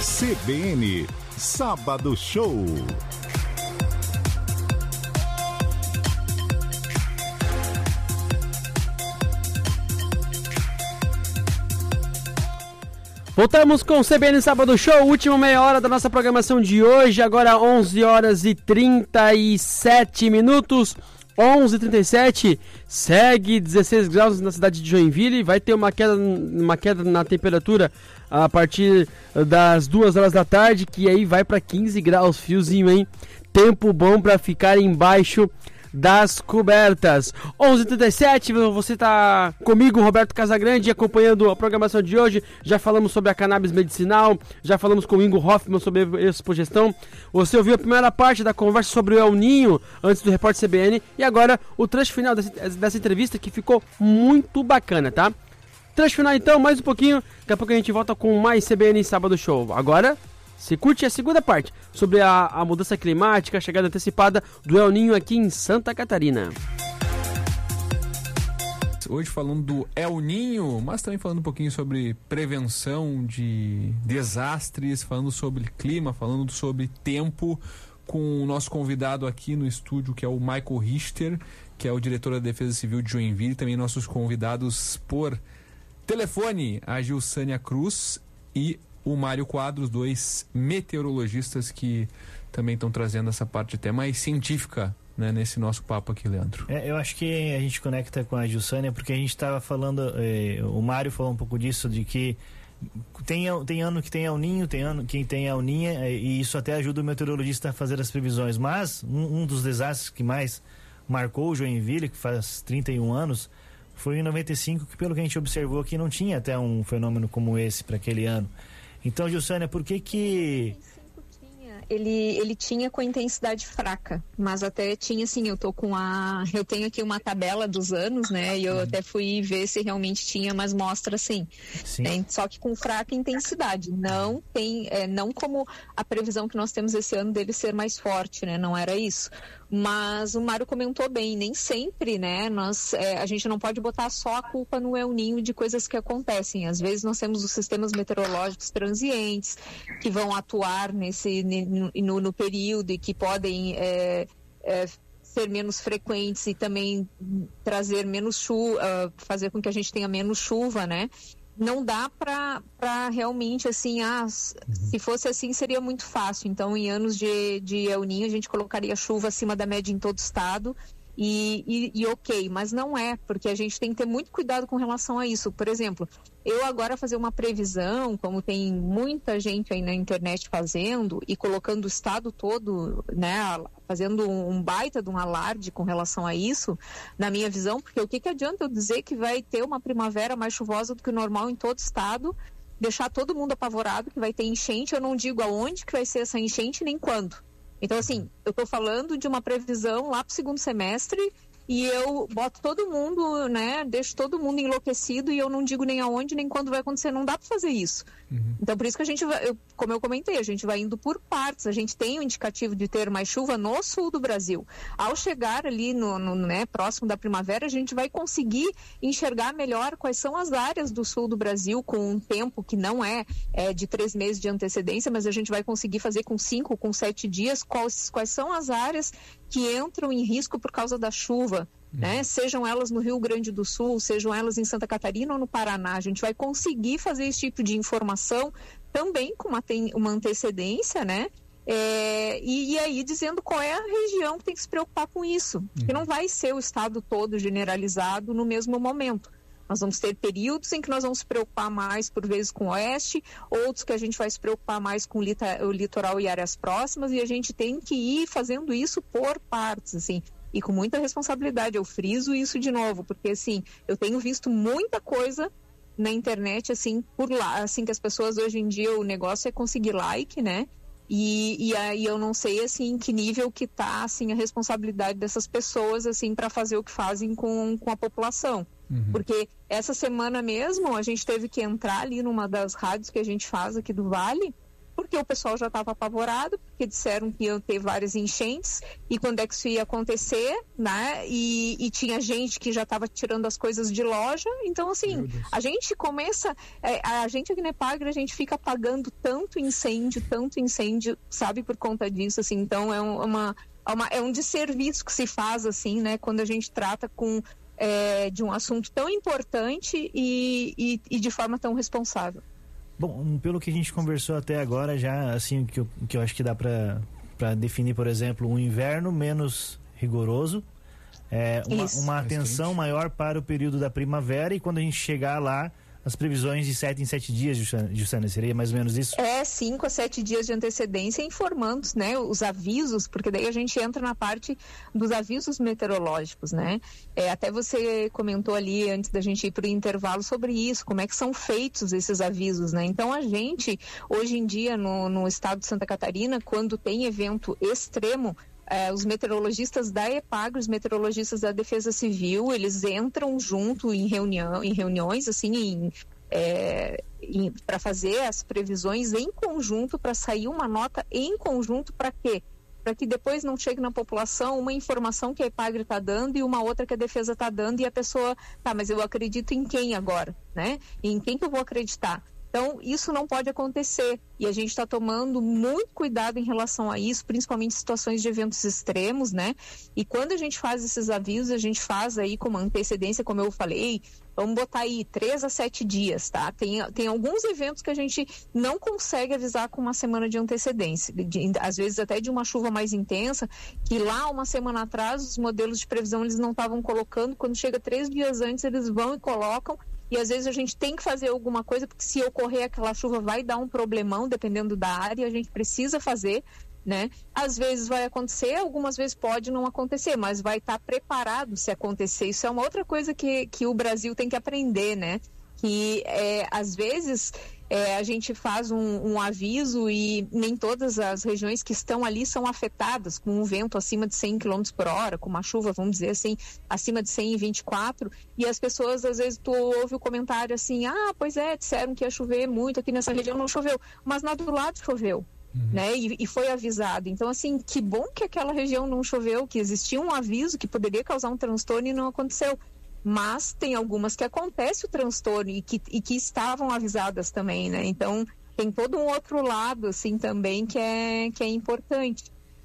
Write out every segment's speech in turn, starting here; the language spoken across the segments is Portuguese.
CBN Sábado Show. Voltamos com o CBN Sábado Show, última meia hora da nossa programação de hoje, agora 11 horas e 37 minutos, 11h37, segue 16 graus na cidade de Joinville, vai ter uma queda na temperatura a partir das 2 horas da tarde, que aí vai para 15 graus, friozinho, hein? Tempo bom para ficar embaixo das cobertas. 11h37, você tá comigo, Roberto Casagrande, acompanhando a programação de hoje. Já falamos sobre a cannabis medicinal, já falamos com o Ingo Hoffman sobre a expogestão. Você ouviu a primeira parte da conversa sobre o El Ninho antes do Repórter CBN, e agora o trecho final dessa entrevista, que ficou muito bacana, tá? Trecho final então, mais um pouquinho, daqui a pouco a gente volta com mais CBN Sábado Show. Agora, se curte a segunda parte sobre a mudança climática, a chegada antecipada do El Ninho aqui em Santa Catarina. Hoje falando do El Ninho, mas também falando um pouquinho sobre prevenção de desastres, falando sobre clima, falando sobre tempo, com o nosso convidado aqui no estúdio, que é o Michael Richter, que é o diretor da Defesa Civil de Joinville, também nossos convidados por telefone, a Gilsânia Cruz e o Mário Quadros, dois meteorologistas que também estão trazendo essa parte até mais científica, né, nesse nosso papo aqui, Leandro. Eu acho que a gente conecta com a Gilsânia porque a gente estava falando, o Mário falou um pouco disso, de que tem ano que tem El Ninho, tem ano que tem El Ninha, e isso até ajuda o meteorologista a fazer as previsões, mas um dos desastres que mais marcou o Joinville, que faz 31 anos, foi em 95, que pelo que a gente observou aqui não tinha até um fenômeno como esse para aquele ano. Então, Gilsânia, por que ele tinha com intensidade fraca, mas até tinha, assim, eu tenho aqui uma tabela dos anos, né, e eu até fui ver se realmente tinha, mas mostra assim, só que com fraca intensidade, não como a previsão que nós temos esse ano dele ser mais forte, né, não era isso. Mas o Mário comentou bem, nem sempre, né, a gente não pode botar só a culpa no El Ninho de coisas que acontecem. Às vezes nós temos os sistemas meteorológicos transientes que vão atuar no período e que podem ser menos frequentes e também trazer menos chuva, fazer com que a gente tenha menos chuva, né? Não dá para realmente, assim, se fosse assim seria muito fácil. Então, em anos de El Ninho, a gente colocaria chuva acima da média em todo o estado e ok, mas não é, porque a gente tem que ter muito cuidado com relação a isso. Por exemplo, eu agora fazer uma previsão, como tem muita gente aí na internet fazendo e colocando o estado todo, né, fazendo um baita de um alarde com relação a isso, na minha visão, porque o que adianta eu dizer que vai ter uma primavera mais chuvosa do que o normal em todo o estado, deixar todo mundo apavorado que vai ter enchente, eu não digo aonde que vai ser essa enchente nem quando. Então, assim, eu estou falando de uma previsão lá para o segundo semestre e eu boto todo mundo, né, deixo todo mundo enlouquecido e eu não digo nem aonde, nem quando vai acontecer, não dá para fazer isso. Então, por isso que a gente vai, como eu comentei, a gente vai indo por partes, a gente tem o indicativo de ter mais chuva no sul do Brasil. Ao chegar ali né, próximo da primavera, a gente vai conseguir enxergar melhor quais são as áreas do sul do Brasil com um tempo que não é de 3 meses de antecedência, mas a gente vai conseguir fazer com 5, com 7 dias, quais são as áreas que entram em risco por causa da chuva, né? Sejam elas no Rio Grande do Sul, sejam elas em Santa Catarina ou no Paraná. A gente vai conseguir fazer esse tipo de informação também com uma antecedência, né? E aí dizendo qual é a região que tem que se preocupar com isso, porque não vai ser o estado todo generalizado no mesmo momento. Nós vamos ter períodos em que nós vamos se preocupar mais, por vezes, com o oeste, outros que a gente vai se preocupar mais com o litoral e áreas próximas, e a gente tem que ir fazendo isso por partes, assim, e com muita responsabilidade. Eu friso isso de novo, porque, assim, eu tenho visto muita coisa na internet, assim, por lá, assim, que as pessoas hoje em dia, o negócio é conseguir like, né? E aí eu não sei, assim, em que nível que tá, assim, a responsabilidade dessas pessoas, assim, para fazer o que fazem com a população. Porque essa semana mesmo a gente teve que entrar ali numa das rádios que a gente faz aqui do Vale, porque o pessoal já estava apavorado, porque disseram que iam ter várias enchentes, e quando é que isso ia acontecer, né? E tinha gente que já estava tirando as coisas de loja. Então, assim, a gente começa, a gente aqui na Epagre, a gente fica apagando tanto incêndio, sabe, por conta disso, assim. Então, é um desserviço que se faz, assim, né, quando a gente trata de um assunto tão importante e de forma tão responsável. Bom, pelo que a gente conversou até agora, já assim, que eu acho que dá para definir, por exemplo, um inverno menos rigoroso, uma atenção maior para o período da primavera, e quando a gente chegar lá, as previsões de 7 em 7 dias, Jussana, seria mais ou menos isso? 5 a 7 dias de antecedência, informando, né, os avisos, porque daí a gente entra na parte dos avisos meteorológicos, né? Até você comentou ali, antes da gente ir para o intervalo, sobre isso, como é que são feitos esses avisos, né? Então, a gente, hoje em dia, no estado de Santa Catarina, quando tem evento extremo, os meteorologistas da Epagre, os meteorologistas da Defesa Civil, eles entram junto em reuniões, assim, para fazer as previsões em conjunto, para sair uma nota em conjunto. Para quê? Para que depois não chegue na população uma informação que a Epagre está dando e uma outra que a Defesa está dando, e a pessoa, mas eu acredito em quem agora, né? Em quem que eu vou acreditar? Então, isso não pode acontecer, e a gente está tomando muito cuidado em relação a isso, principalmente em situações de eventos extremos, né? E quando a gente faz esses avisos, a gente faz aí com uma antecedência, como eu falei, vamos botar aí 3 a 7 dias, tá? Tem alguns eventos que a gente não consegue avisar com uma semana de antecedência, às vezes até de uma chuva mais intensa, que lá uma semana atrás os modelos de previsão eles não estavam colocando, quando chega 3 dias antes eles vão e colocam. E às vezes a gente tem que fazer alguma coisa, porque se ocorrer aquela chuva vai dar um problemão, dependendo da área, a gente precisa fazer, né? Às vezes vai acontecer, algumas vezes pode não acontecer, mas vai estar preparado se acontecer. Isso é uma outra coisa que o Brasil tem que aprender, né? Que às vezes a gente faz um aviso e nem todas as regiões que estão ali são afetadas, com um vento acima de 100 km por hora, com uma chuva, vamos dizer assim, acima de 124, e as pessoas, às vezes, tu ouve o comentário assim, pois disseram que ia chover muito, aqui nessa região não choveu, mas lá do lado choveu. Né? E foi avisado. Então, assim, que bom que aquela região não choveu, que existia um aviso que poderia causar um transtorno e não aconteceu. Mas tem algumas que acontece o transtorno e que estavam avisadas também, né? Então, tem todo um outro lado, assim, também que é importante.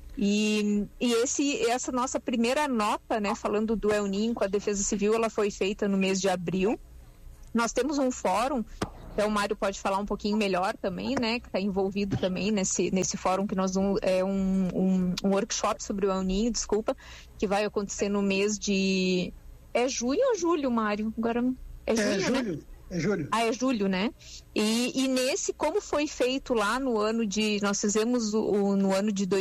E essa nossa primeira nota, né, falando do El Niño com a Defesa Civil, ela foi feita no mês de abril. Nós temos um fórum, então o Mário pode falar um pouquinho melhor também, né, que está envolvido também nesse fórum, que nós um workshop sobre o El Niño, que vai acontecer no mês de... É junho ou julho, Mário? Agora é julho, né? É julho. É julho, né? E nesse, como foi feito lá no ano de... Nós fizemos no ano de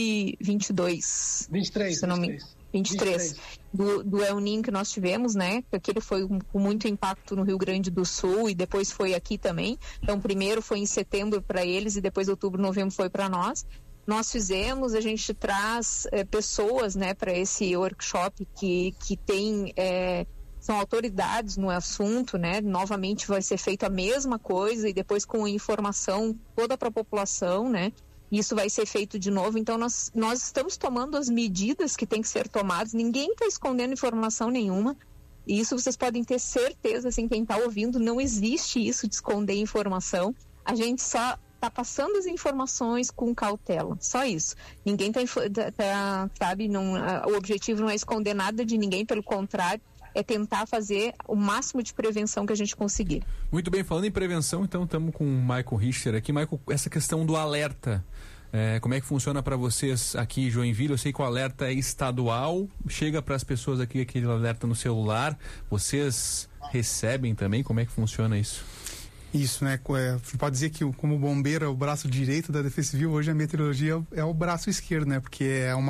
2022. 23. Se não me... 23. Do El Niño que nós tivemos, né? Porque ele foi com muito impacto no Rio Grande do Sul e depois foi aqui também. Então, primeiro foi em setembro para eles e depois outubro, novembro foi para nós. Nós fizemos, a gente traz pessoas, né, para esse workshop que tem, são autoridades no assunto, né? Novamente vai ser feito a mesma coisa e depois com informação toda para a população, né? Isso vai ser feito de novo. Então nós estamos tomando as medidas que tem que ser tomadas, ninguém está escondendo informação nenhuma. E isso vocês podem ter certeza, assim, quem está ouvindo, não existe isso de esconder informação. A gente só está passando as informações com cautela, só isso. Ninguém sabe, o objetivo não é esconder nada de ninguém, pelo contrário, é tentar fazer o máximo de prevenção que a gente conseguir. Muito bem, falando em prevenção, então estamos com o Michael Richter aqui. Michael, essa questão do alerta, como é que funciona para vocês aqui em Joinville? Eu sei que o alerta é estadual, chega para as pessoas aqui aquele alerta no celular, vocês recebem também? Como é que funciona isso? Isso, né? Pode dizer que como bombeiro é o braço direito da Defesa Civil, hoje a meteorologia é o braço esquerdo, né? Porque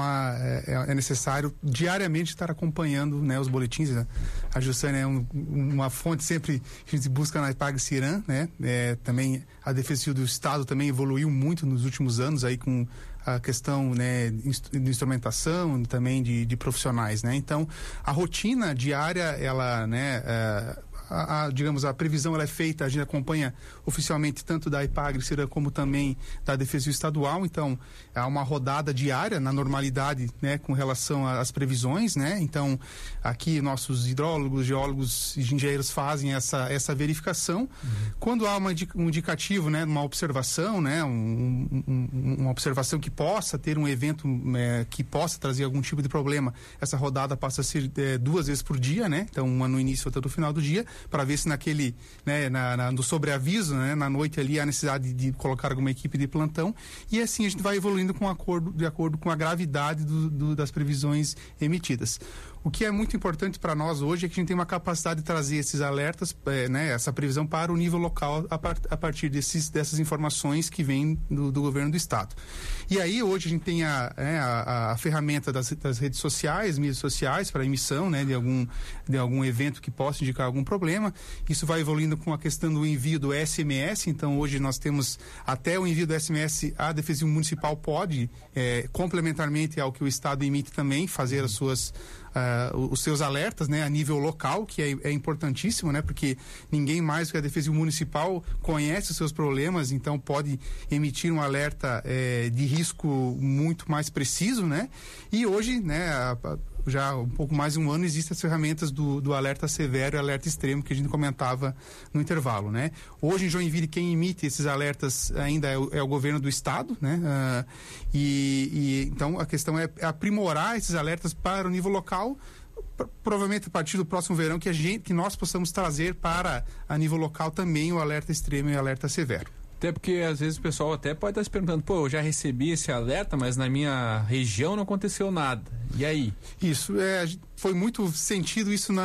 é necessário diariamente estar acompanhando, né, os boletins, né? A Jussana é uma fonte sempre que a gente busca na Epagre Ciran, né? Também a Defesa Civil do Estado também evoluiu muito nos últimos anos aí com a questão, né, de instrumentação, também de profissionais, né? Então, a rotina diária, ela, né, digamos, a previsão ela é feita, a gente acompanha oficialmente tanto da Ipagre como também da Defesa Civil Estadual, então há uma rodada diária na normalidade, né, com relação às previsões, né, então aqui nossos hidrólogos, geólogos e engenheiros fazem essa verificação. Quando há um indicativo, né, uma observação, né, uma observação que possa ter um evento que possa trazer algum tipo de problema, essa rodada passa a ser 2 vezes por dia, né, então uma no início e outra no final do dia, para ver se naquele, né, no sobreaviso, né, na noite ali há necessidade de colocar alguma equipe de plantão, e assim a gente vai evoluindo de acordo com a gravidade das previsões emitidas. O que é muito importante para nós hoje é que a gente tem uma capacidade de trazer esses alertas, né, essa previsão para o nível local a partir dessas informações que vêm do governo do estado. E aí hoje a gente tem a ferramenta das redes sociais, mídias sociais para emissão, né, de algum evento que possa indicar algum problema. Isso vai evoluindo com a questão do envio do SMS. Então hoje nós temos até o envio do SMS, a Defesa Civil Municipal pode, complementarmente ao que o estado emite também, fazer os seus alertas, né, a nível local, que é importantíssimo, né, porque ninguém mais que a Defesa Civil Municipal conhece os seus problemas, então pode emitir um alerta de risco muito mais preciso, né, e hoje, né, já há um pouco mais de um ano existem as ferramentas do alerta severo e alerta extremo que a gente comentava no intervalo, né. Hoje em Joinville quem emite esses alertas ainda é o governo do estado, né, então a questão é aprimorar esses alertas para o nível local, provavelmente a partir do próximo verão que nós possamos trazer para a nível local também o alerta extremo e o alerta severo. Até porque às vezes o pessoal até pode estar se perguntando, eu já recebi esse alerta, mas na minha região não aconteceu nada. E aí? Isso, foi muito sentido isso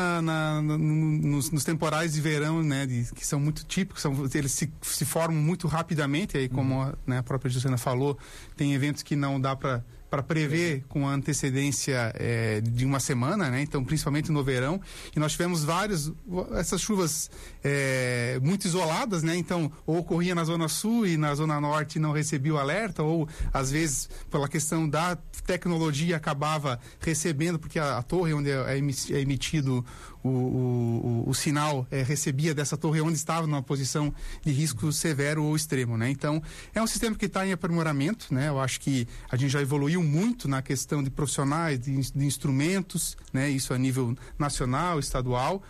nos temporais de verão, né, que são muito típicos, eles se formam muito rapidamente, aí como né, a própria Juliana falou, tem eventos que não dá para prever com a antecedência de uma semana, né? Então, principalmente no verão, e nós tivemos essas chuvas muito isoladas, né? Então, ou ocorria na Zona Sul e na Zona Norte não recebia o alerta, ou às vezes, pela questão da tecnologia, acabava recebendo, porque a torre onde é emitido o sinal recebia dessa torre onde estava numa posição de risco severo ou extremo, né? Então, é um sistema que está em aprimoramento, né? Eu acho que a gente já evoluiu muito na questão de profissionais, de instrumentos, né? Isso a nível nacional, estadual.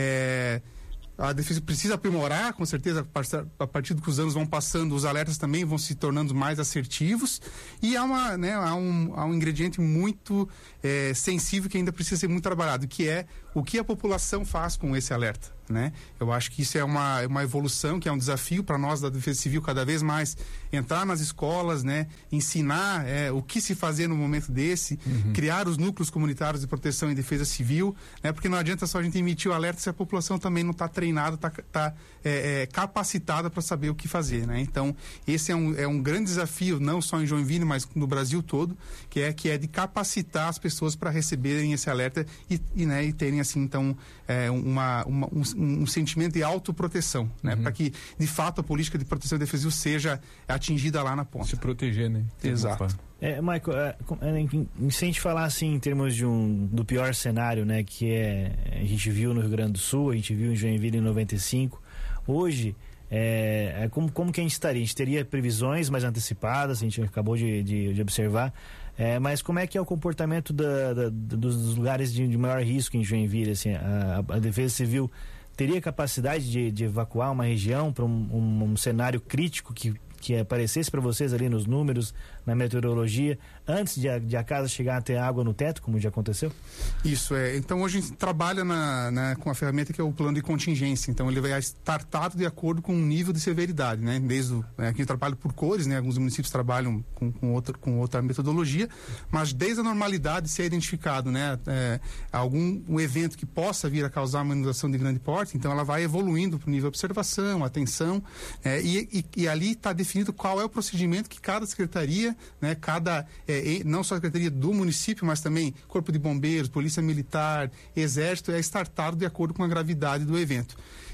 A defesa precisa aprimorar, com certeza, a partir do que os anos vão passando, os alertas também vão se tornando mais assertivos, e há um ingrediente muito sensível que ainda precisa ser muito trabalhado, que é o que a população faz com esse alerta, né? Eu acho que isso é uma evolução, que é um desafio para nós da Defesa Civil cada vez mais entrar nas escolas, né? Ensinar o que se fazer no momento desse, criar os núcleos comunitários de proteção e defesa civil, né? Porque não adianta só a gente emitir o alerta se a população também não está treinada, está capacitada para saber o que fazer, né? Então, esse é um grande desafio, não só em Joinville, mas no Brasil todo, que é de capacitar as pessoas para receberem esse alerta e terem, assim, então, um sentimento de autoproteção, né? Para que, de fato, a política de proteção e defesa civil seja atingida lá na ponta. Se proteger, né? Exato. Michael, se a gente falar assim em termos do pior cenário, né, que a gente viu no Rio Grande do Sul, a gente viu em Joinville em 95, hoje como que a gente estaria? A gente teria previsões mais antecipadas, a gente acabou de observar, mas como é que é o comportamento dos lugares de maior risco em Joinville? Assim, a Defesa Civil teria capacidade de evacuar uma região para um cenário crítico que aparecesse para vocês ali nos números, na meteorologia, antes de a casa chegar a ter água no teto, como já aconteceu? Isso, então hoje a gente trabalha com a ferramenta que é o plano de contingência, então ele vai estar de acordo com o nível de severidade, né? Aqui eu trabalho por cores, né? Alguns municípios trabalham com outra metodologia, mas desde a normalidade se é identificado, né? Um evento que possa vir a causar uma inundação de grande porte, então ela vai evoluindo para o nível de observação, atenção, e ali está definido qual é o procedimento que cada secretaria, né, não só a secretaria do município, mas também Corpo de Bombeiros, Polícia Militar, Exército, é startado de acordo com a gravidade do evento.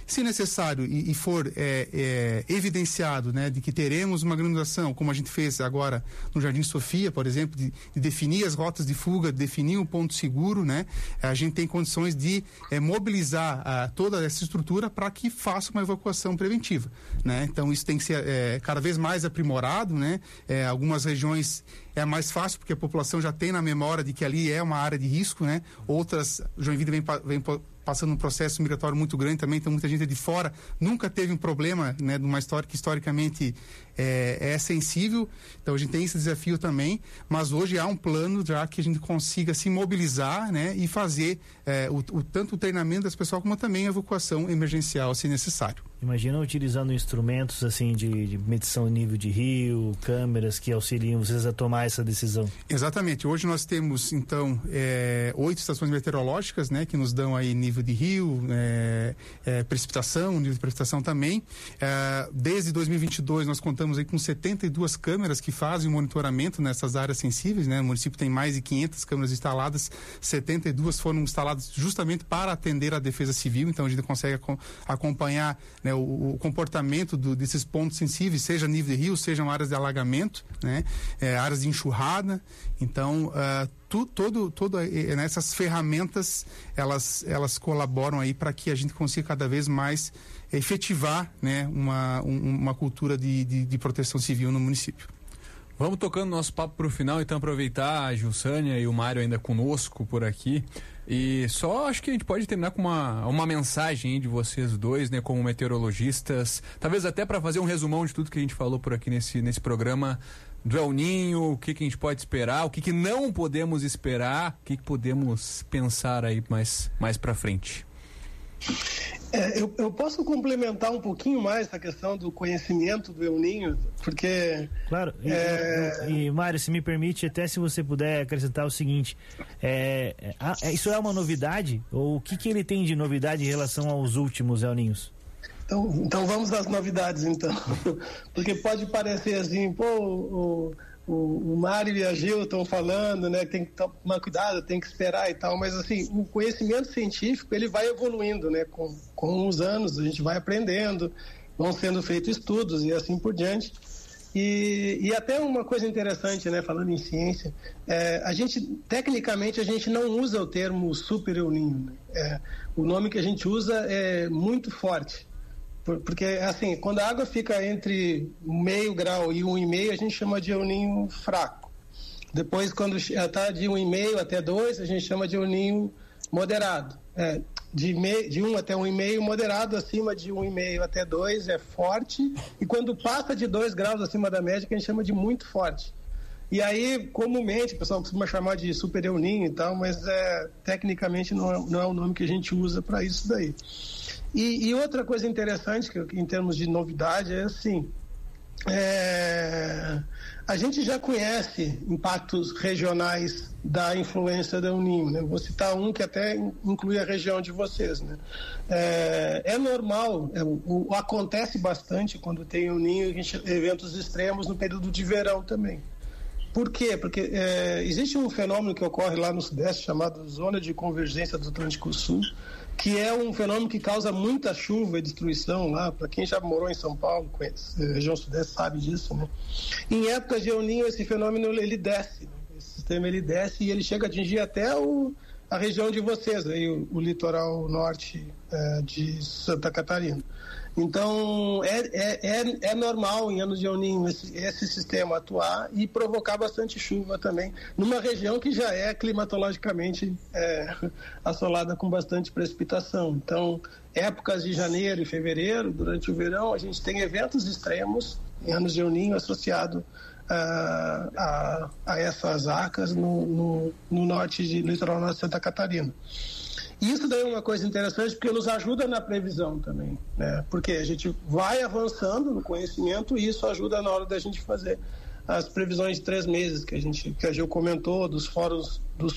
Se necessário e for evidenciado, né, de que teremos uma granulação, como a gente fez agora no Jardim Sofia, por exemplo, de definir as rotas de fuga, definir um ponto seguro, né, a gente tem condições de mobilizar toda essa estrutura para que faça uma evacuação preventiva, né? Então isso tem que ser cada vez mais aprimorado, né? Algumas regiões é mais fácil porque a população já tem na memória de que ali é uma área de risco, né? Outras, Joinville vem passando um processo migratório muito grande também, então muita gente de fora nunca teve um problema, né, de uma história que historicamente é sensível, então a gente tem esse desafio também, mas hoje há um plano já que a gente consiga se mobilizar, né, e fazer tanto o treinamento das pessoas como também a evacuação emergencial, se necessário. Imagina utilizando instrumentos assim de medição de nível de rio, câmeras que auxiliam vocês a tomar essa decisão. Exatamente, hoje nós temos então 8 estações meteorológicas, né, que nos dão aí nível de rio, precipitação, nível de precipitação também. Desde 2022 nós contamos aí com 72 câmeras que fazem o monitoramento nessas áreas sensíveis, né? O município tem mais de 500 câmeras instaladas, 72 foram instaladas justamente para atender a defesa civil, então a gente consegue acompanhar, né, o comportamento desses pontos sensíveis, seja nível de rio, sejam áreas de alagamento, né? Áreas de enxurrada, então essas ferramentas elas colaboram aí para que a gente consiga cada vez mais efetivar, né, uma cultura de proteção civil no município. Vamos tocando nosso papo para o final, então aproveitar a Gilsânia e o Mário ainda conosco por aqui. E só acho que a gente pode terminar com uma mensagem aí de vocês dois, né, como meteorologistas, talvez até para fazer um resumão de tudo que a gente falou por aqui nesse programa do El Niño, o que a gente pode esperar, o que não podemos esperar, o que podemos pensar aí mais para frente. Eu posso complementar um pouquinho mais essa questão do conhecimento do El Niño, porque... Claro, e Mário, se me permite, até se você puder acrescentar o seguinte, isso é uma novidade? Ou o que ele tem de novidade em relação aos últimos El Niños? Então vamos às novidades, então. Porque pode parecer assim, o Mário e a Gil estão falando, né, que tem que tomar cuidado, tem que esperar e tal, mas assim, o conhecimento científico ele vai evoluindo, né, com os anos, a gente vai aprendendo, vão sendo feitos estudos e assim por diante. E até uma coisa interessante, né, falando em ciência, tecnicamente a gente não usa o termo super El Niño, né? O nome que a gente usa é muito forte. Porque, assim, quando a água fica entre 0,5 grau e 1,5, a gente chama de El Niño fraco. Depois, quando está de 1,5 até 2, a gente chama de El Niño moderado. De 1 até 1,5, moderado, acima de 1,5 até 2 é forte. E quando passa de 2 graus acima da média, a gente chama de muito forte. E aí, comumente, o pessoal costuma chamar de super El Niño e tal, mas tecnicamente não é o nome que a gente usa para isso daí. E outra coisa interessante, que em termos de novidade, é assim, a gente já conhece impactos regionais da influência do El Niño, né? Vou citar um que até inclui a região de vocês, né? É normal, acontece bastante quando tem El Niño, eventos extremos no período de verão também. Por quê? Porque existe um fenômeno que ocorre lá no Sudeste chamado Zona de Convergência do Atlântico Sul, que é um fenômeno que causa muita chuva e destruição lá. Para quem já morou em São Paulo, conhece, a região Sudeste sabe disso, né? Em épocas de El Niño, esse fenômeno ele desce, né? Esse sistema ele desce e ele chega a atingir até a região de vocês, aí, o litoral norte de Santa Catarina. Então, é normal em anos de El Niño esse sistema atuar e provocar bastante chuva também, numa região que já é climatologicamente assolada com bastante precipitação. Então, épocas de janeiro e fevereiro, durante o verão, a gente tem eventos extremos em anos de El Niño associado a essas arcas no litoral norte de Santa Catarina. Isso daí é uma coisa interessante porque nos ajuda na previsão também, né? Porque a gente vai avançando no conhecimento e isso ajuda na hora da gente fazer as previsões de 3 meses que a Gil comentou, dos fóruns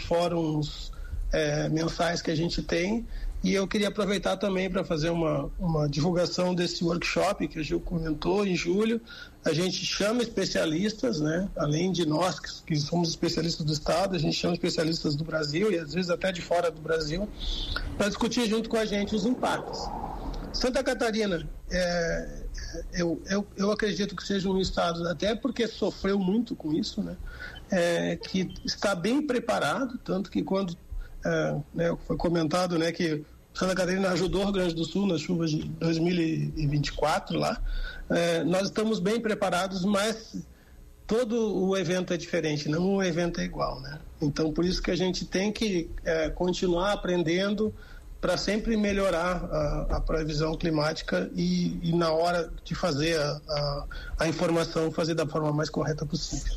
mensais que a gente tem. E eu queria aproveitar também para fazer uma divulgação desse workshop que a Gil comentou em julho. A gente chama especialistas, né? Além de nós, que somos especialistas do Estado, a gente chama especialistas do Brasil e às vezes até de fora do Brasil, para discutir junto com a gente os impactos. Santa Catarina, eu acredito que seja um estado, até porque sofreu muito com isso, né? Que está bem preparado, tanto que quando foi comentado, né, que Santa Catarina ajudou o Rio Grande do Sul nas chuvas de 2024 lá, nós estamos bem preparados, mas todo o evento é diferente, não o evento é igual, né? Então, por isso que a gente tem que continuar aprendendo para sempre melhorar a previsão climática e na hora de fazer a informação, fazer da forma mais correta possível.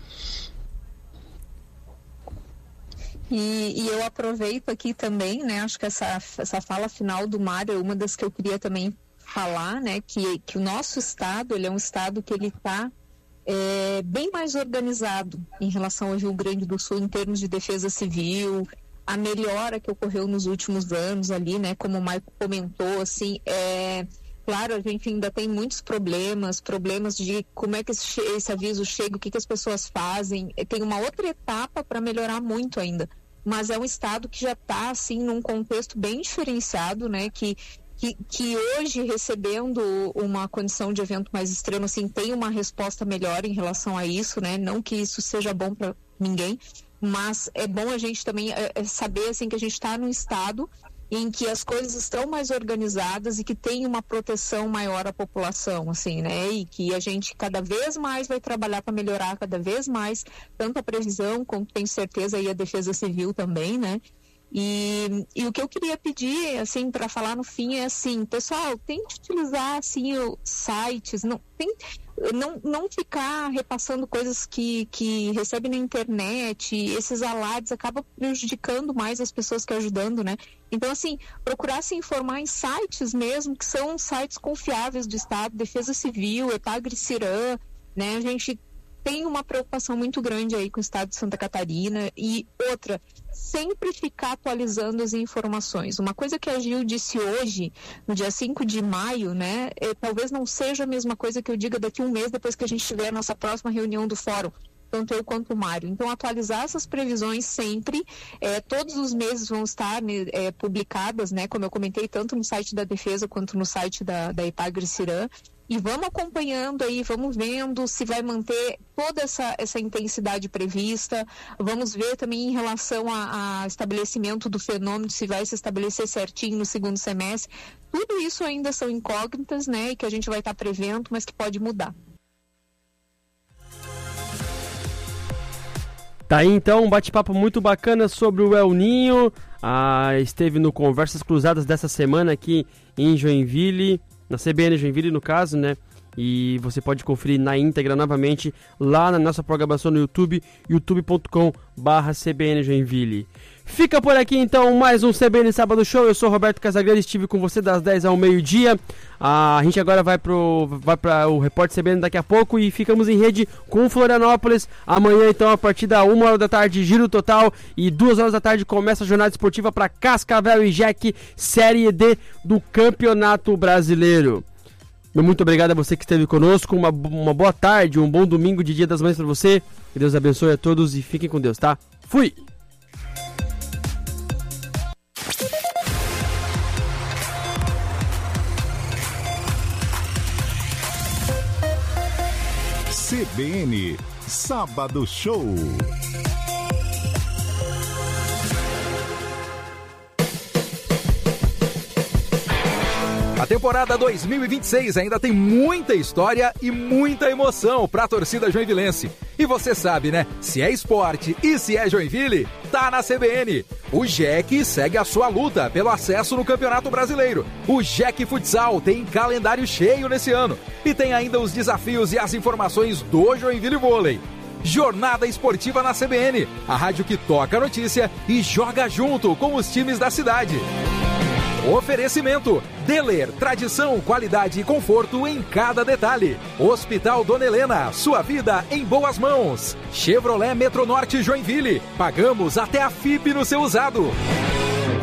E eu aproveito aqui também, né, acho que essa fala final do Mário é uma das que eu queria também falar, né, que o nosso estado, ele é um estado que ele está bem mais organizado em relação ao Rio Grande do Sul em termos de defesa civil, a melhora que ocorreu nos últimos anos ali, né, como o Maico comentou, assim, claro, a gente ainda tem muitos problemas de como é que esse aviso chega, o que as pessoas fazem, tem uma outra etapa para melhorar muito ainda, mas é um estado que já está, assim, num contexto bem diferenciado, né, que hoje, recebendo uma condição de evento mais extremo, assim, tem uma resposta melhor em relação a isso, né? Não que isso seja bom para ninguém, mas é bom a gente também saber, assim, que a gente está num estado em que as coisas estão mais organizadas e que tem uma proteção maior à população, assim, né? E que a gente cada vez mais vai trabalhar para melhorar cada vez mais tanto a previsão, como tenho certeza aí a defesa civil também, né? E o que eu queria pedir, assim, para falar no fim é assim, pessoal, tente utilizar, assim, sites, não ficar repassando coisas que recebe na internet, esses alardes acabam prejudicando mais as pessoas que ajudando, né? Então, assim, procurar se informar em sites mesmo, que são sites confiáveis do Estado, Defesa Civil, Epagre-Ciran, né? A gente tem uma preocupação muito grande aí com o estado de Santa Catarina. E outra, sempre ficar atualizando as informações. Uma coisa que a Gil disse hoje, no dia 5 de maio, né, talvez não seja a mesma coisa que eu diga daqui a um mês, depois que a gente tiver a nossa próxima reunião do fórum, tanto eu quanto o Mário. Então, atualizar essas previsões sempre, todos os meses vão estar publicadas, né, como eu comentei, tanto no site da Defesa quanto no site da Epagre-Ciran. E vamos acompanhando aí, vamos vendo se vai manter toda essa intensidade prevista, vamos ver também em relação a estabelecimento do fenômeno, se vai se estabelecer certinho no segundo semestre. Tudo isso ainda são incógnitas, né, e que a gente vai estar prevendo, mas que pode mudar. Tá aí então um bate-papo muito bacana sobre o El Ninho. Esteve no Conversas Cruzadas dessa semana aqui em Joinville, na CBN Joinville no caso, né? E você pode conferir na íntegra novamente lá na nossa programação no YouTube, youtube.com/CBN Joinville. Fica por aqui então mais um CBN Sábado Show. Eu sou Roberto Casagrande, estive com você das 10 ao meio-dia. A gente agora vai para o Repórter CBN daqui a pouco e ficamos em rede com Florianópolis. Amanhã então a partir da 1h da tarde, giro total, e 2h da tarde começa a jornada esportiva para Cascavel e Jack, Série D do Campeonato Brasileiro. Muito obrigado a você que esteve conosco, uma boa tarde, um bom domingo de Dia das Mães para você. Que Deus abençoe a todos e fiquem com Deus, tá? Fui! CBN Sábado Show. A temporada 2026 ainda tem muita história e muita emoção para a torcida joinvilense. E você sabe, né? Se é esporte e se é Joinville, tá na CBN. O Jack segue a sua luta pelo acesso no Campeonato Brasileiro. O Jack Futsal tem calendário cheio nesse ano. E tem ainda os desafios e as informações do Joinville Vôlei. Jornada Esportiva na CBN, a rádio que toca a notícia e joga junto com os times da cidade. Oferecimento: Deler, tradição, qualidade e conforto em cada detalhe. Hospital Dona Helena, sua vida em boas mãos. Chevrolet Metronorte Joinville, pagamos até a FIP no seu usado.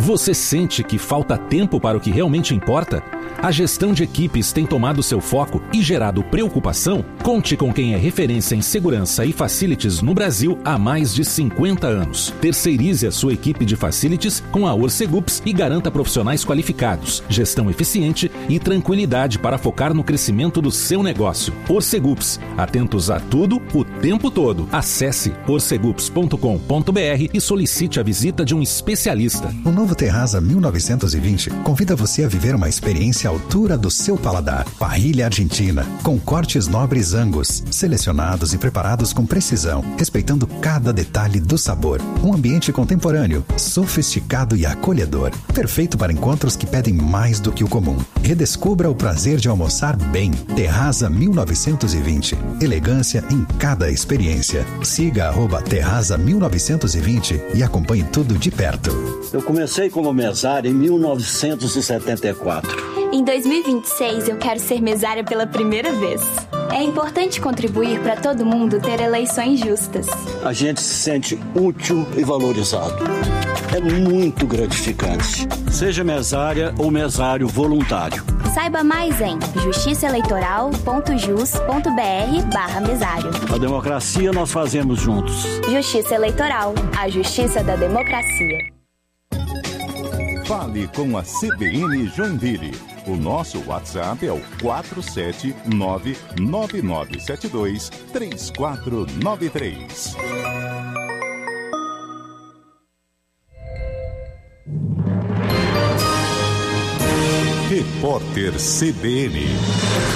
Você sente que falta tempo para o que realmente importa? A gestão de equipes tem tomado seu foco e gerado preocupação? Conte com quem é referência em segurança e facilities no Brasil há mais de 50 anos. Terceirize a sua equipe de facilities com a Orcegups e garanta profissionais qualificados, gestão eficiente e tranquilidade para focar no crescimento do seu negócio. Orcegups, atentos a tudo, o tempo todo. Acesse orcegups.com.br e solicite a visita de um especialista. O novo Terraza 1920 convida você a viver uma experiência à altura do seu paladar. Parrilha argentina, com cortes nobres Angus, selecionados e preparados com precisão, respeitando cada detalhe do sabor. Um ambiente contemporâneo, sofisticado e acolhedor. Perfeito para encontros que pedem mais do que o comum. Redescubra o prazer de almoçar bem. Terraza 1920. Elegância em cada experiência. Siga @Terraza 1920 e acompanhe tudo de perto. Eu comecei como mesário em 1974. Em 2026, eu quero ser mesária pela primeira vez. É importante contribuir para todo mundo ter eleições justas. A gente se sente útil e valorizado. É muito gratificante. Seja mesária ou mesário voluntário. Saiba mais em justiçaeleitoral.jus.br/mesário. A democracia nós fazemos juntos. Justiça Eleitoral, a justiça da democracia. Fale com a CBN Joinville. O nosso WhatsApp é o 479-9972-3493. Repórter CBN.